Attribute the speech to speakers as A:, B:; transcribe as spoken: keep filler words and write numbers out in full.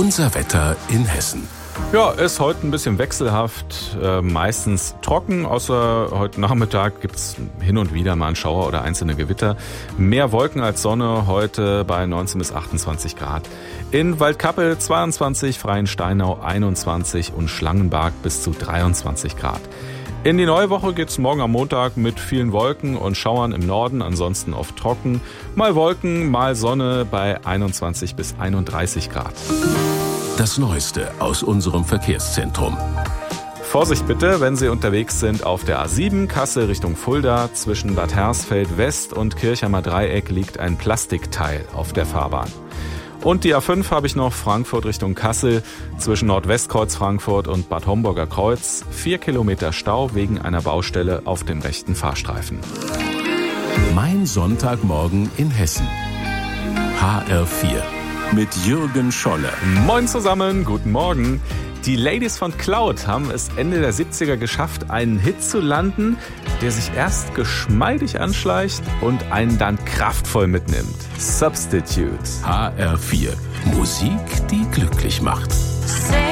A: Unser Wetter in Hessen.
B: Ja, ist heute ein bisschen wechselhaft, äh, meistens trocken, außer heute Nachmittag gibt's hin und wieder mal einen Schauer oder einzelne Gewitter. Mehr Wolken als Sonne, heute bei neunzehn bis achtundzwanzig Grad. In Waldkappel zweiundzwanzig, Freiensteinau einundzwanzig und Schlangenberg bis zu dreiundzwanzig Grad. In die neue Woche geht's morgen am Montag mit vielen Wolken und Schauern im Norden, ansonsten oft trocken. Mal Wolken, mal Sonne bei einundzwanzig bis einunddreißig Grad.
A: Das Neueste aus unserem Verkehrszentrum.
B: Vorsicht bitte, wenn Sie unterwegs sind auf der A sieben, Kassel Richtung Fulda. Zwischen Bad Hersfeld West und Kirchheimer Dreieck liegt ein Plastikteil auf der Fahrbahn. Und die A fünf habe ich noch, Frankfurt Richtung Kassel, zwischen Nordwestkreuz Frankfurt und Bad Homburger Kreuz. Vier Kilometer Stau wegen einer Baustelle auf dem rechten Fahrstreifen.
A: Mein Sonntagmorgen in Hessen. H R vier mit Jürgen Scholle.
B: Moin zusammen, guten Morgen. Die Ladies von Cloud haben es Ende der siebziger geschafft, einen Hit zu landen, der sich erst geschmeidig anschleicht und einen dann kraftvoll mitnimmt. Substitute.
A: H R vier. Musik, die glücklich macht.